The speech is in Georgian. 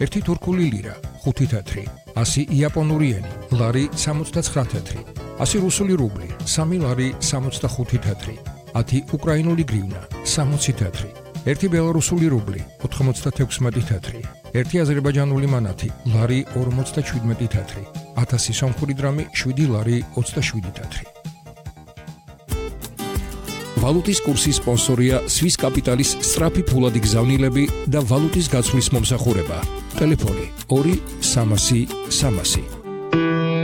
1 თურქული ლირა 5 თეთრი, 100 იაპონური ენი, ლარი 69 თეთრი, 100 რუსული რუბლი 3 ლარი 65 თეთრი, 10 უკრაინული გრივნა 60 თეთრი, 1 ბელარუსული რუბლი 96 თეთრი, 1 აზერბაიჯანული მანათი ლარი 47 თეთრი, 1000 სომხური დრამი 7 ლარი 27 თეთრი. ვალუტის კურსის სპონსორია Swiss Capital-ის სწრაფი ფულადი გზავნილები და ვალუტის გაცვლის მომსახურება. ტელეფონი 2 300 300